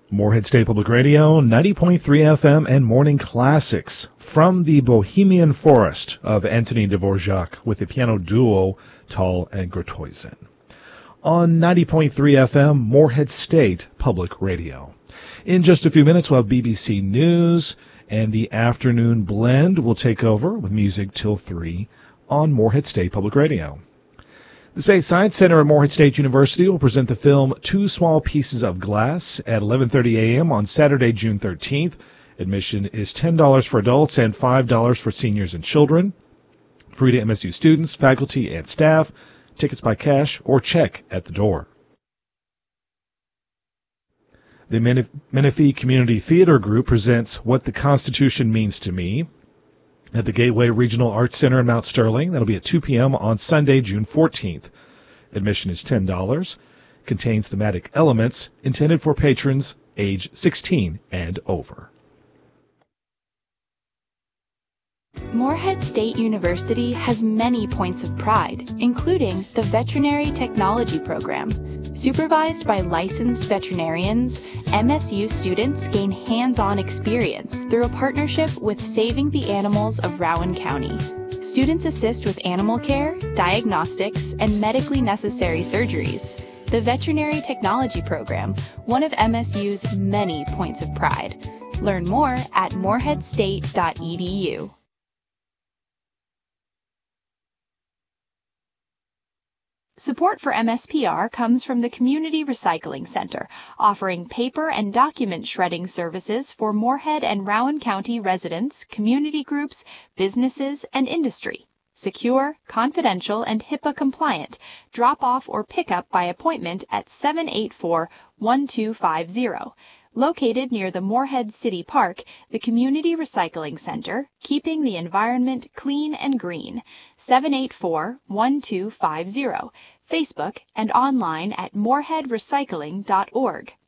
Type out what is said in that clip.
Morehead State Public Radio, 90.3 FM, and Morning Classics from the Bohemian Forest of Anthony Dvorak with the piano duo Tal and Gruithuisen. On 90.3 FM, Morehead State Public Radio. In just a few minutes, we'll have BBC News, and the afternoon blend will take over with music till 3 on Morehead State Public Radio. The Space Science Center at Morehead State University will present the film Two Small Pieces of Glass at 11:30 a.m. on Saturday, June 13th. Admission is $10 for adults and $5 for seniors and children. Free to MSU students, faculty, and staff. Tickets by cash or check at the door. The Menifee Community Theater Group presents What the Constitution Means to Me at the Gateway Regional Arts Center in Mount Sterling. That'll be at 2 p.m. on Sunday, June 14th. Admission is $10. Contains thematic elements intended for patrons age 16 and over. Morehead State University has many points of pride, including the Veterinary Technology Program. Supervised by licensed veterinarians, MSU students gain hands-on experience through a partnership with Saving the Animals of Rowan County. Students assist with animal care, diagnostics, and medically necessary surgeries. The Veterinary Technology Program, one of MSU's many points of pride. Learn more at moreheadstate.edu. Support for MSPR comes from the Community Recycling Center, offering paper and document shredding services for Morehead and Rowan County residents, community groups, businesses, and industry. Secure, confidential, and HIPAA compliant. Drop off or pick up by appointment at 784-1250. Located near the Morehead City Park, the Community Recycling Center, keeping the environment clean and green. 784-1250. Facebook and online at moreheadrecycling.org.